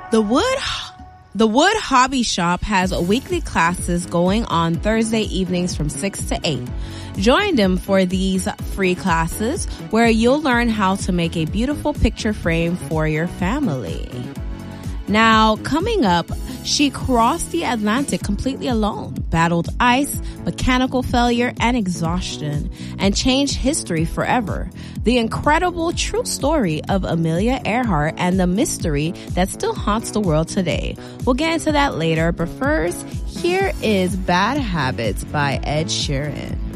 The Wood Hobby Shop has weekly classes going on Thursday evenings from 6 to 8. Join them for these free classes where you'll learn how to make a beautiful picture frame for your family. Now, coming up, she crossed the Atlantic completely alone, battled ice, mechanical failure, and exhaustion, and changed history forever. The incredible true story of Amelia Earhart and the mystery that still haunts the world today. We'll get into that later, but first, here is Bad Habits by Ed Sheeran.